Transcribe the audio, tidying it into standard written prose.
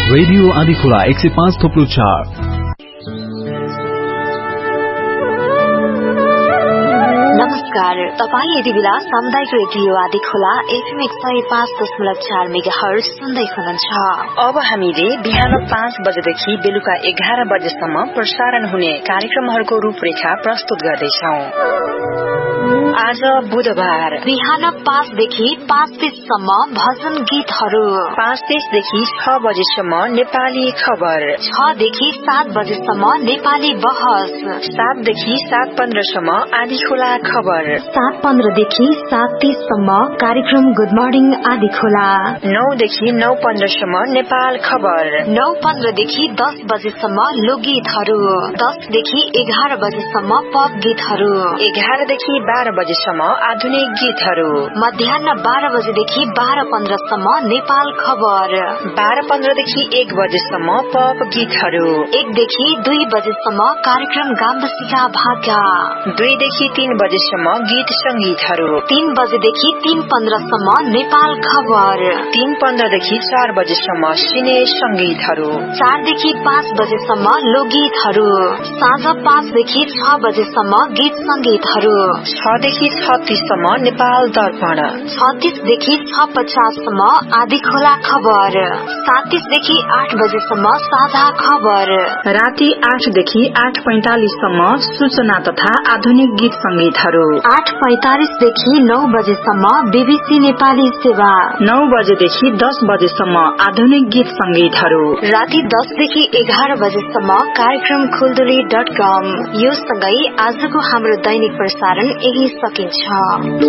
Radio Andhikhola 105.4। नमस्कार, तपाईँ यति बेला सामुदायिक रेडियो आँधीखोला FM 105.4 मेगाहर्ज सुन्दै हुनुहुन्छ। अब हामीले बिहान 5 बजेदेखि बेलुका 11 बजेसम्म प्रसारण हुने कार्यक्रमहरूको रूपरेखा प्रस्तुत गर्दैछौं। आज बुधबार बिहान 5 देखि 5:30 सम्म भजन गीतहरू, 5:30 देखि 6 बजेसम्म नेपाली खबर, 6 देखि 7 बजेसम्म नेपाली बहस, 7 देखि 7:15 सम्म आँधीखोला खबर, 7:15 देखि 7:30 सम्म कार्यक्रम गुड मर्निङ आँधीखोला, 9 देखि 9:15 सम्म नेपाल खबर, 9:15 देखि 10 बजेसम्म लोकगीतहरू, 10 देखि 11 बजेसम्म पप गीतहरू, 11 देखि 12 बजेसम्म आधुनिक गीतहरू, मध्याह्न 12 बजेदेखि 12:15 सम्म नेपाल खबर, 12:15 देखि 1 बजेसम्म पप गीतहरू, 1 देखि 2 बजेसम्म कार्यक्रम गाम्बसिका भाग्य, 2 देखि 3 बजेसम्म गीत संगीतहरू, 3 बजेदेखि 3:15 सम्म नेपाल खबर, 3:15 देखि 4 बजेसम्म सिने संगीतहरू, 4 देखि 5 बजेसम्म लोकगीतहरू, साँझ 5 देखि 6 बजेसम्म गीत संगीतहरू, 6 देखि 36 सम्म नेपाल दर्पण, 36 देखि 6:50 सम्म आँधीखोला खबर, 37 देखि 8 बजेसम्म साझा खबर, राति 8 देखि 8:45 सम्म सूचना तथा आधुनिक गीत संगीतहरू, 8:45 देखि 9 बजेसम्म BBC नेपाली सेवा, 9 बजेदेखि 10 बजेसम्म आधुनिक गीत संगीतहरू, राति 10 देखि 11 बजेसम्म कार्यक्रम खुलदुली.com। यो सँगै आजको हाम्रो दैनिक प्रसारण यही सकिन्छ।